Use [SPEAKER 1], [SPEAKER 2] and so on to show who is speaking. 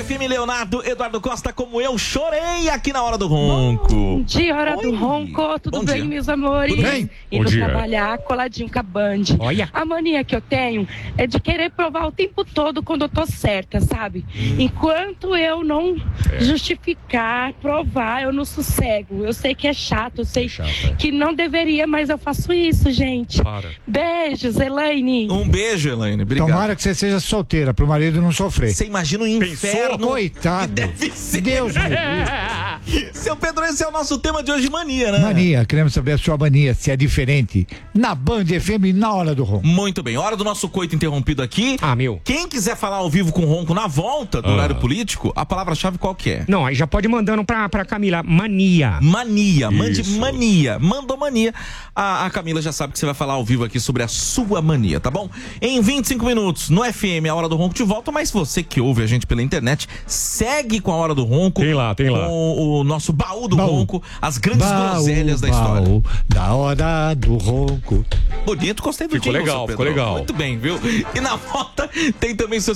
[SPEAKER 1] FM, Leonardo, Eduardo Costa, como eu, chorei aqui na Hora do Ronco.
[SPEAKER 2] Bom dia, Hora do Ronco. Tudo bem, meus amores?
[SPEAKER 1] Tudo bem?
[SPEAKER 2] Indo trabalhar coladinho com a Band.
[SPEAKER 3] Olha.
[SPEAKER 2] A mania que eu tenho é de querer provar o tempo todo quando eu tô certa, sabe? Enquanto eu não justificar, provar, eu não sossego. Eu sei que é chato, eu sei que não deveria, mas eu faço isso, gente.
[SPEAKER 3] Para.
[SPEAKER 2] Beijos, Elaine.
[SPEAKER 1] Um beijo, Elaine. Obrigado.
[SPEAKER 4] Tomara que você seja solteira, pro marido não sofrer.
[SPEAKER 1] Você imagina o inferno.
[SPEAKER 4] Coitado.
[SPEAKER 1] Que deve ser.
[SPEAKER 4] Deus me livre.
[SPEAKER 1] Seu Pedro, esse é o nosso tema de hoje, mania, né?
[SPEAKER 4] Mania, queremos saber a sua mania, se é diferente. Na Band FM, na Hora do Ronco.
[SPEAKER 1] Muito bem, hora do nosso coito interrompido aqui.
[SPEAKER 3] Ah, meu.
[SPEAKER 1] Quem quiser falar ao vivo com o Ronco na volta do horário político, a palavra-chave qual que é?
[SPEAKER 3] Não, aí já pode ir mandando pra Camila. Mania.
[SPEAKER 1] Mania, mande
[SPEAKER 3] Isso.
[SPEAKER 1] mania. Mandou mania. A Camila já sabe que você vai falar ao vivo aqui sobre a sua mania, tá bom? Em 25 minutos, no FM, a Hora do Ronco de volta, mas você que ouve a gente pela internet, segue com a Hora do Ronco.
[SPEAKER 3] Tem lá.
[SPEAKER 1] Com o nosso baú do Ronco, as grandes groselhas da história.
[SPEAKER 4] Baú da Hora do Ronco.
[SPEAKER 1] Bonito, gostei do
[SPEAKER 3] Ficou
[SPEAKER 1] jingle,
[SPEAKER 3] legal,
[SPEAKER 1] seu
[SPEAKER 3] ficou
[SPEAKER 1] Pedro.
[SPEAKER 3] legal.
[SPEAKER 1] Muito bem, viu? E na volta tem também seus